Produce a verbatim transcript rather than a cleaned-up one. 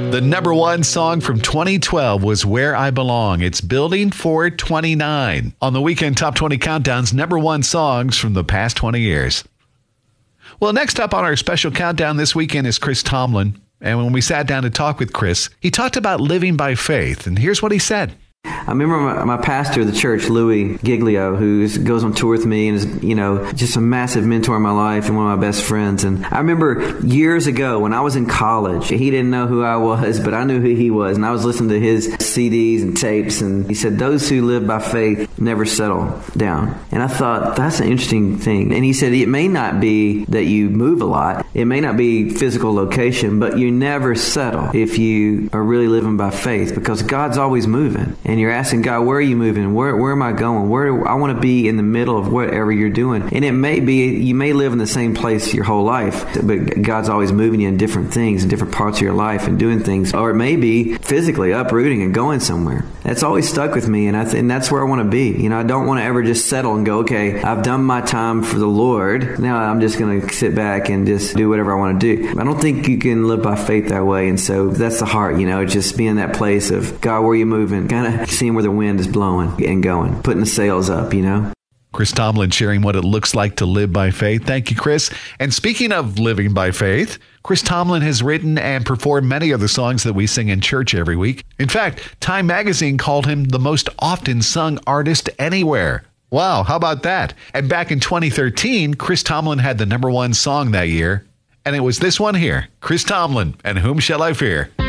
The number one song from twenty twelve was Where I Belong. It's Building for twenty-nine on the Weekend Top twenty Countdown's number one songs from the past twenty years. Well, next up on our special countdown this weekend is Chris Tomlin. And when we sat down to talk with Chris, he talked about living by faith. And here's what he said. I remember my, my pastor of the church, Louis Giglio, who goes on tour with me and is, you know, just a massive mentor in my life and one of my best friends. And I remember years ago when I was in college, he didn't know who I was, but I knew who he was. And I was listening to his C Ds and tapes. And he said, those who live by faith never settle down. And I thought, that's an interesting thing. And he said, it may not be that you move a lot. It may not be physical location, but you never settle if you are really living by faith, because God's always moving. And you're asking God, where are you moving? Where where am I going? Where I want to be in the middle of whatever you're doing. And it may be, you may live in the same place your whole life, but God's always moving you in different things, in different parts of your life and doing things. Or it may be physically uprooting and going somewhere. That's always stuck with me, and I th- and that's where I want to be. You know, I don't want to ever just settle and go, okay, I've done my time for the Lord. Now I'm just going to sit back and just do whatever I want to do. I don't think you can live by faith that way. And so that's the heart, you know, just being in that place of, God, where are you moving? Kind of seeing where the wind is blowing and going, putting the sails up, you know. Chris Tomlin sharing what it looks like to live by faith. Thank you, Chris. And speaking of living by faith, Chris Tomlin has written and performed many of the songs that we sing in church every week. In fact, Time Magazine called him the most often sung artist anywhere. Wow, how about that? And back in twenty thirteen, Chris Tomlin had the number one song that year. And it was this one here, Chris Tomlin, and Whom Shall I Fear?